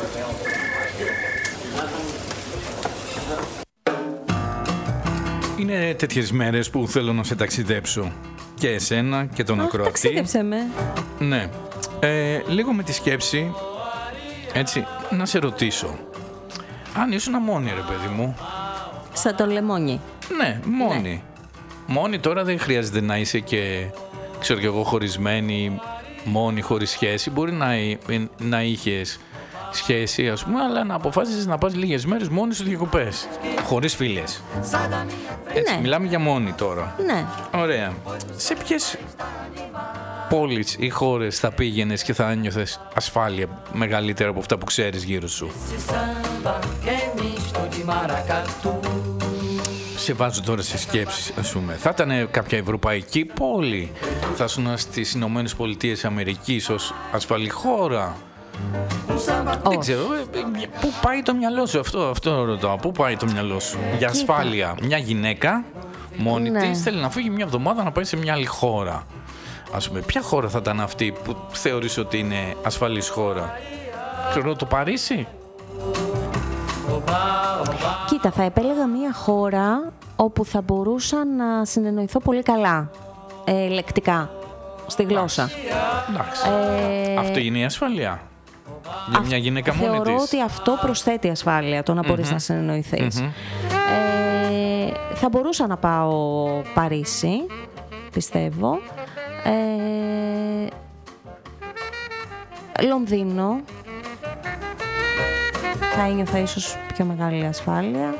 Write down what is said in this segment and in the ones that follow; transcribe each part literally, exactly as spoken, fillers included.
Είναι τέτοιες μέρες που θέλω να σε ταξιδέψω. Και εσένα και τον ακροατή. Ταξίδεψε με. Ναι. Ε, λίγο με τη σκέψη, έτσι, να σε ρωτήσω. Αν ήσουν μόνη, ρε παιδί μου. Σαν το λεμόνι. Ναι, μόνη. Ναι. Μόνη τώρα δεν χρειάζεται να είσαι και, ξέρω κι εγώ, χωρισμένη, μόνη, χωρίς σχέση. Μπορεί να, να είχες σχέση, ας πούμε, αλλά να αποφάσισες να πας λίγες μέρες μόνη σου διακοπές. Χωρίς φίλες. Έτσι, ναι. Μιλάμε για μόνη τώρα. Ναι. Ωραία. Σε ποιες πόλεις ή χώρες θα πήγαινες και θα νιώθες ασφάλεια μεγαλύτερα από αυτά που ξέρεις γύρω σου? Σε βάζω τώρα σε σκέψεις, ας πούμε. Θα ήταν κάποια ευρωπαϊκή πόλη? Θα ήσουν στις Ηνωμένες Πολιτείες Αμερικής ως ασφαλή χώρα? Oh. Δεν ξέρω, πού πάει το μυαλό σου? Αυτό, αυτό ρωτάω. Πού πάει το μυαλό σου για ασφάλεια? Μια γυναίκα μόνη ναι. της θέλει να φύγει μια εβδομάδα να πάει σε μια άλλη χώρα. Ας πούμε, ποια χώρα θα ήταν αυτή που θεωρείς ότι είναι ασφαλής χώρα? Ξέρω, το Παρίσι? Κοίτα, θα επέλεγα μια χώρα όπου θα μπορούσα να συνεννοηθώ πολύ καλά, ε, λεκτικά, στη γλώσσα. Εντάξει. Ε, αυτό είναι η ασφαλεία για μια γυναίκα μόνη της. Θεωρώ ότι αυτό προσθέτει ασφάλεια, το να μπορείς mm-hmm. να συνεννοηθείς. Mm-hmm. Ε, θα μπορούσα να πάω Παρίσι, πιστεύω. Ε, Λονδίνο. Θα ένιωθα ίσως πιο μεγάλη ασφάλεια.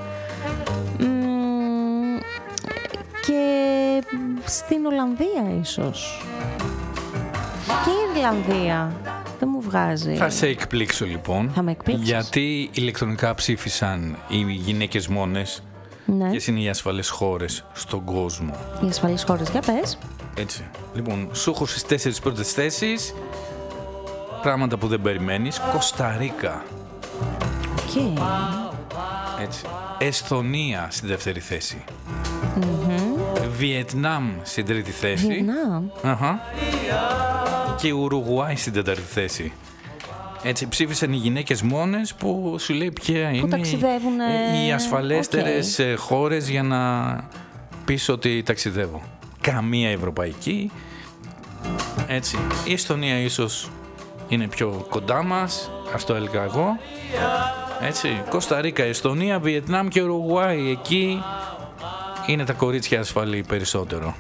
Μ, και στην Ολλανδία ίσως. Και η Ιρλανδία. Δεν μου βγάζει. Θα σε εκπλήξω λοιπόν. Θα με εκπλήξεις. Γιατί ηλεκτρονικά ψήφισαν οι γυναίκες μόνες. Ναι. Ποιες είναι οι ασφαλές χώρες στον κόσμο? Οι ασφαλείς χώρες, για πες. Έτσι. Λοιπόν, σου έχω στις τέσσερις πρώτες θέσεις. Πράγματα που δεν περιμένεις. Κοσταρίκα. Okay. Έτσι. Εσθονία στην δεύτερη θέση. Mm-hmm. Βιετνάμ στην τρίτη θέση. Βιετνάμ. Uh-huh. Και Ουρουγουάη στην τέταρτη θέση. Έτσι ψήφισαν οι γυναίκες μόνες που σου λέει ποια είναι ταξιδεύουν, οι ασφαλέστερες okay. χώρες για να πεις ότι ταξιδεύω. Καμία ευρωπαϊκή. Έτσι. Η Εσθονία ίσως είναι πιο κοντά μας, ας το έλεγα εγώ. Έτσι. Κοσταρίκα, Εσθονία, Βιετνάμ και Ουρουγουάη. Εκεί είναι τα κορίτσια ασφαλή περισσότερο.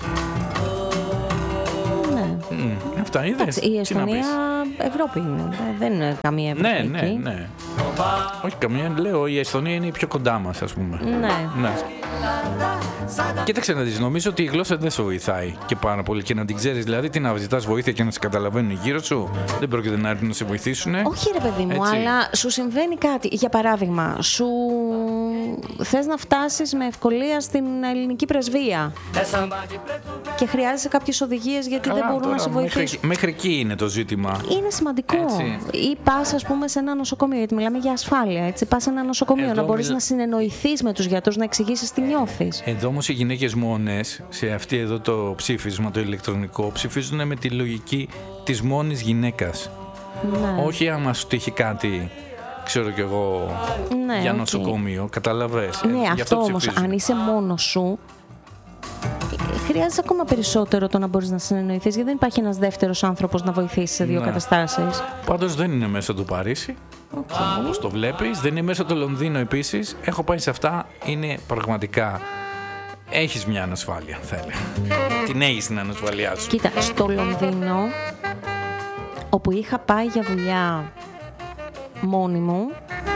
Ναι. Mm, αυτά είδες. Εντάξει, η Εσθονία Ευρώπη είναι. Δεν είναι καμία ευρωπαϊκή. Ναι, ναι, ναι. Όχι καμία, λέω η Εσθονία είναι η πιο κοντά μας, ας πούμε. Ναι. Ναι. Κοίταξε να δεις, νομίζω ότι η γλώσσα δεν σε βοηθάει και πάρα πολύ και να την ξέρεις. Δηλαδή, τι να ζητάς βοήθεια και να σε καταλαβαίνουν γύρω σου, δεν πρόκειται να έρθουν να σε βοηθήσουν. Όχι, ρε παιδί μου, έτσι. Αλλά σου συμβαίνει κάτι. Για παράδειγμα, σου θες να φτάσεις με ευκολία στην ελληνική πρεσβεία και χρειάζεσαι κάποιες οδηγίες γιατί καλά, δεν μπορούν τώρα, να σε βοηθήσουν. Μέχρι, μέχρι εκεί είναι το ζήτημα. Είναι σημαντικό. Έτσι. Ή πας, ας πούμε, σε ένα νοσοκομείο, γιατί μιλάμε για ασφάλεια. Έτσι. Πας σε ένα νοσοκομείο εδώ να μπορείς μιλ... να συνεννοηθείς με τους γιατρούς, να εξηγήσεις τι νιώθεις. Εδώ όμως οι γυναίκες μόνες, σε αυτή εδώ το ψήφισμα, το ηλεκτρονικό, ψηφίζουν με τη λογική της μόνης γυναίκας. Ναι. Όχι άμα σου τύχει κάτι, ξέρω κι εγώ, ναι, για νοσοκομείο, okay. Καταλαβες. Ναι, ε, αυτό, αυτό όμως, αν είσαι μόνος σου, χρειάζεται ακόμα περισσότερο το να μπορείς να συνεννοηθείς, γιατί δεν υπάρχει ένας δεύτερος άνθρωπος να βοηθήσει σε δύο ναι. καταστάσεις. Πάντως δεν είναι μέσα το Παρίσι, okay. όπως το βλέπεις, δεν είναι μέσα το Λονδίνο επίσης. Έχω πάει σε αυτά, είναι πραγματικά... Έχεις μια ανασφάλεια, θα έλεγα. Την έχεις την ανασφαλειά σου. Κοίτα, στο Λονδίνο, όπου είχα πάει για δουλειά μόνη μου,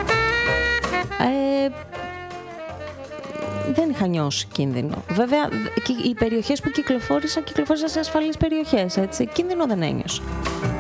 ε, δεν είχα νιώσει κίνδυνο. Βέβαια, οι περιοχές που κυκλοφόρησα, κυκλοφόρησα σε ασφαλείς περιοχές, έτσι. Κίνδυνο δεν ένιωσα.